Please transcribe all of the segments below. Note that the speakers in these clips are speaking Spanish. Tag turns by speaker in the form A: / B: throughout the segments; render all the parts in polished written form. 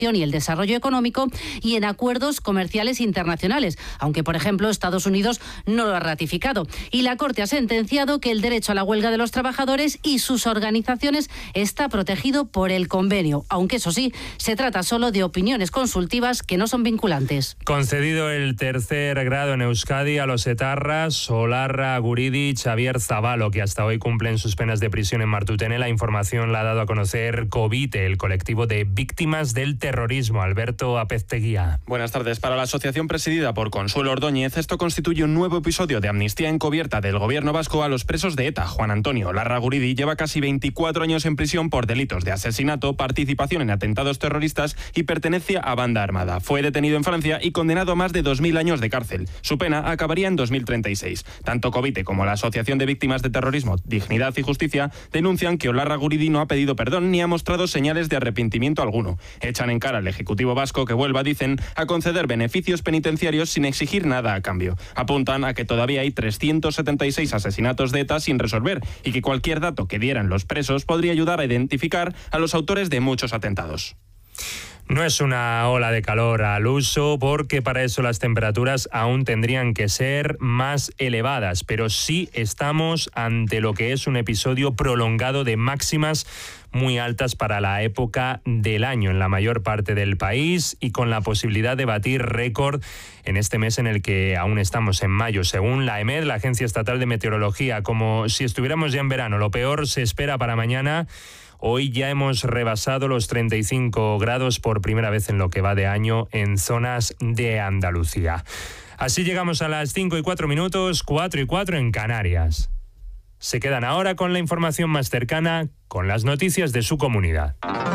A: y el desarrollo económico y en acuerdos comerciales internacionales, aunque, por ejemplo, Estados Unidos no lo ha ratificado. Y la Corte ha sentenciado que el derecho a la huelga de los trabajadores y sus organizaciones está protegido por el convenio, aunque eso sí, se trata solo de opiniones consultivas que no son vinculantes.
B: Concedido el tercer grado en Euskadi a los etarras Olarra Guridi y Xavier Zabalo, que hasta hoy cumplen sus penas de prisión en Martutene. La información la ha dado a conocer COVITE, el colectivo de víctimas del terrorismo. Alberto Apezteguía.
C: Buenas tardes. Para la asociación presidida por Consuelo Ordóñez, esto constituye un nuevo episodio de amnistía encubierta del gobierno vasco a los presos de ETA. Juan Antonio Larraguridi lleva casi 24 años en prisión por delitos de asesinato, participación en atentados terroristas y pertenencia a banda armada. Fue detenido en Francia y condenado a más de 2.000 años de cárcel. Su pena acabaría en 2036. Tanto COVITE como la Asociación de Víctimas de Terrorismo, Dignidad y Justicia denuncian que Larraguridi no ha pedido perdón ni ha mostrado señales de arrepentimiento alguno. Echan en cara al Ejecutivo vasco que vuelva, dicen, a conceder beneficios penitenciarios sin exigir nada a cambio. Apuntan a que todavía hay 376 asesinatos de ETA sin resolver y que cualquier dato que dieran los presos podría ayudar a identificar a los autores de muchos atentados.
B: No es una ola de calor al uso, porque para eso las temperaturas aún tendrían que ser más elevadas, pero sí estamos ante lo que es un episodio prolongado de máximas muy altas para la época del año en la mayor parte del país y con la posibilidad de batir récord en este mes en el que aún estamos en mayo. Según la EMED, la Agencia Estatal de Meteorología, como si estuviéramos ya en verano. Lo peor se espera para mañana. Hoy ya hemos rebasado los 35 grados por primera vez en lo que va de año en zonas de Andalucía. Así llegamos a las 5:04, 4:04 en Canarias. Se quedan ahora con la información más cercana, con las noticias de su comunidad.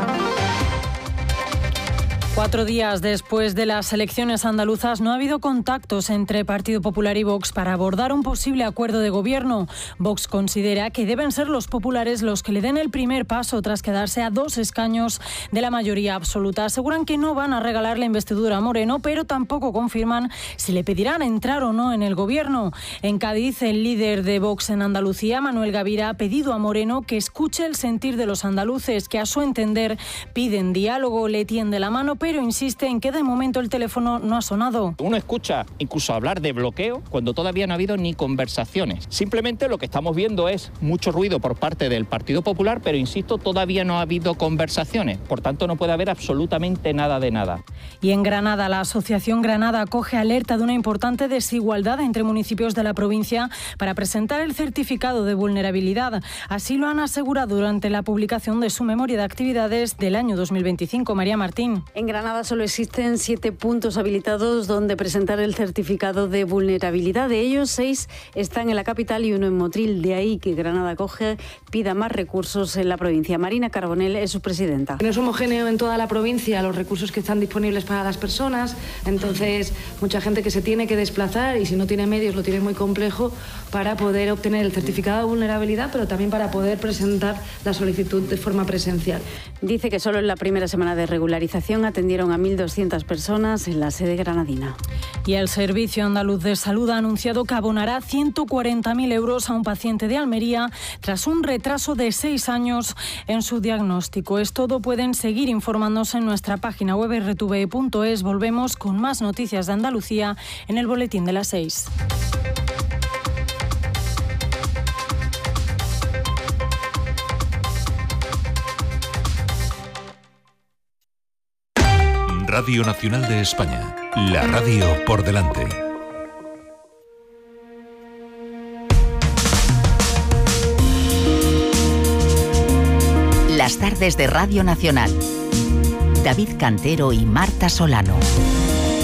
D: 4 días después de las elecciones andaluzas no ha habido contactos entre Partido Popular y Vox para abordar un posible acuerdo de gobierno. Vox considera que deben ser los populares los que le den el primer paso tras quedarse a 2 escaños de la mayoría absoluta. Aseguran que no van a regalar la investidura a Moreno, pero tampoco confirman si le pedirán entrar o no en el gobierno. En Cádiz, el líder de Vox en Andalucía, Manuel Gavira, ha pedido a Moreno que escuche el sentir de los andaluces, que a su entender piden diálogo, le tiende la mano, pero insiste en que de momento el teléfono no ha sonado.
E: Uno escucha incluso hablar de bloqueo cuando todavía no ha habido ni conversaciones. Simplemente lo que estamos viendo es mucho ruido por parte del Partido Popular, pero insisto, todavía no ha habido conversaciones. Por tanto, no puede haber absolutamente nada de nada.
D: Y en Granada, la Asociación Granada acoge alerta de una importante desigualdad entre municipios de la provincia para presentar el certificado de vulnerabilidad. Así lo han asegurado durante la publicación de su memoria de actividades del año 2025. María Martín.
F: En Granada solo existen 7 puntos habilitados donde presentar el certificado de vulnerabilidad. De ellos, 6 están en la capital y 1 en Motril. De ahí que Granada pida más recursos en la provincia. Marina Carbonell es su presidenta.
G: No es homogéneo en toda la provincia los recursos que están disponibles para las personas. Entonces, mucha gente que se tiene que desplazar y si no tiene medios lo tiene muy complejo para poder obtener el certificado de vulnerabilidad, pero también para poder presentar la solicitud de forma presencial.
F: Dice que solo en la primera semana de regularización atendieron a 1.200 personas en la sede granadina.
D: Y el Servicio Andaluz de Salud ha anunciado que abonará 140.000 euros a un paciente de Almería tras un retraso de 6 años en su diagnóstico. Es todo. Pueden seguir informándose en nuestra página web rtve.es. Volvemos con más noticias de Andalucía en el boletín de las 6.
H: Radio Nacional de España, la radio por delante.
I: Las tardes de Radio Nacional. David Cantero y Marta Solano.